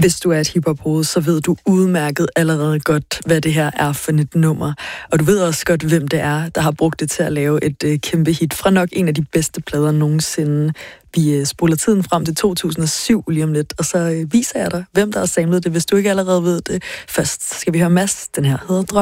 Hvis du er et hiphop-hoved, så ved du udmærket allerede godt, hvad det her er for et nummer. Og du ved også godt, hvem det er, der har brugt det til at lave et kæmpe hit fra nok en af de bedste plader nogensinde. Vi spoler tiden frem til 2007 lige om lidt, og så viser jeg dig, hvem der har samlet det, hvis du ikke allerede ved det. Først skal vi høre Mads. Den her hedder Drøm.